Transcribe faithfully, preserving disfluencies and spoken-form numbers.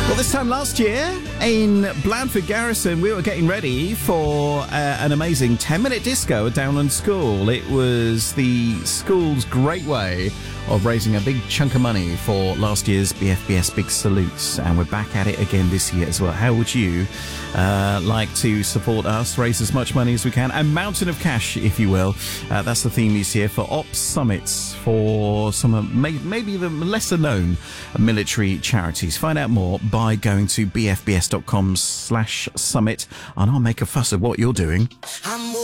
Well, this time last year in Blandford Garrison, we were getting ready for uh, an amazing ten-minute disco at Downland School. It was the school's great way of raising a big chunk of money for last year's B F B S Big Salutes, and we're back at it again this year as well. How would you uh, like to support us, raise as much money as we can, a mountain of cash, if you will? Uh, that's the theme this year for Ops Summits, for some uh, may- maybe the lesser-known military charities. Find out more by going to bfbs.com slash summit, and I'll make a fuss of what you're doing.